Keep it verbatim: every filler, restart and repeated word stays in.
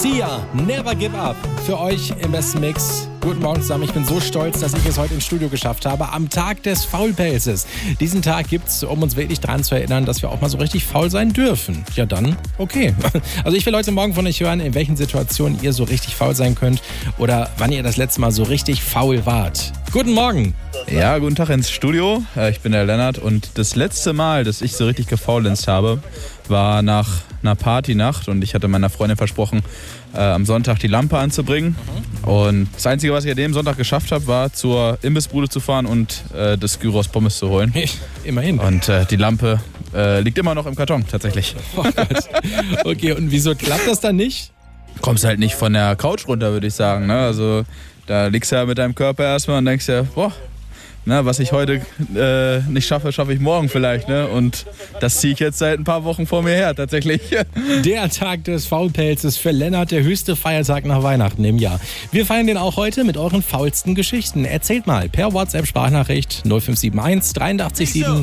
Sia, Never Give Up. Für euch im besten Mix. Guten Morgen zusammen. Ich bin so stolz, dass ich es heute ins Studio geschafft habe. Am Tag des Faulpelzes. Diesen Tag gibt's, um uns wirklich daran zu erinnern, dass wir auch mal so richtig faul sein dürfen. Ja dann, okay. Also ich will heute Morgen von euch hören, in welchen Situationen ihr so richtig faul sein könnt oder wann ihr das letzte Mal so richtig faul wart. Guten Morgen. Ja, guten Tag ins Studio. Ich bin der Lennart und das letzte Mal, dass ich so richtig gefaulenzt habe, war nach einer Partynacht und ich hatte meiner Freundin versprochen, äh, am Sonntag die Lampe anzubringen. Mhm. Und das Einzige, was ich an dem Sonntag geschafft habe, war zur Imbissbude zu fahren und äh, das Gyros Pommes zu holen. Immerhin. Und äh, die Lampe äh, liegt immer noch im Karton, tatsächlich. Oh Gott. Okay, und wieso klappt das dann nicht? Kommst halt nicht von der Couch runter, würde ich sagen. Ne? Also da liegst du ja mit deinem Körper erstmal und denkst ja, boah, na, was ich heute äh, nicht schaffe, schaffe ich morgen vielleicht. Ne? Und das ziehe ich jetzt seit ein paar Wochen vor mir her, tatsächlich. Der Tag des Faulpelzes für Lennart, der höchste Feiertag nach Weihnachten im Jahr. Wir feiern den auch heute mit euren faulsten Geschichten. Erzählt mal per WhatsApp-Sprachnachricht null fünf sieben eins drei acht sieben